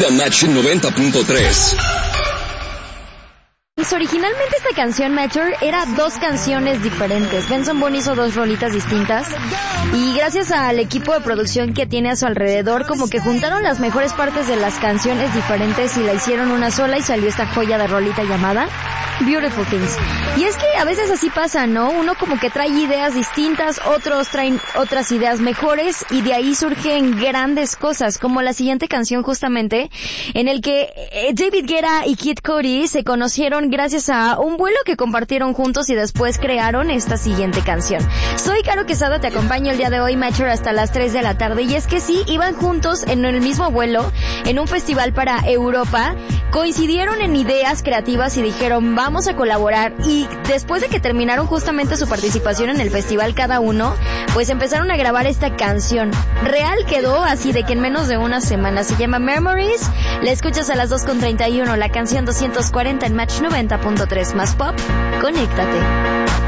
Match 90.3. Pues originalmente esta canción, Mature, era 2 canciones diferentes. Benson Boone hizo 2 rolitas distintas y gracias al equipo de producción que tiene a su alrededor, como que juntaron las mejores partes de las canciones diferentes y la hicieron una sola y salió esta joya de rolita llamada Beautiful Things. Y es que a veces así pasa, ¿no? Uno como que trae ideas distintas, otros traen otras ideas mejores y de ahí surgen grandes cosas, como la siguiente canción justamente, en el que David Guetta y Kid Cudi se conocieron gracias a un vuelo que compartieron juntos y después crearon esta siguiente canción. Soy Caro Quesada, te acompaño el día de hoy, Mature, hasta las 3 de la tarde. Y es que sí, iban juntos en el mismo vuelo, en un festival para Europa, coincidieron en ideas creativas y dijeron, vamos a colaborar. Y después de que terminaron justamente su participación en el festival cada uno, pues empezaron a grabar esta canción. Real quedó así de que en menos de una semana. Se llama Memories. La escuchas a las 2:31, la canción 240 en Match 90.3 más pop. Conéctate.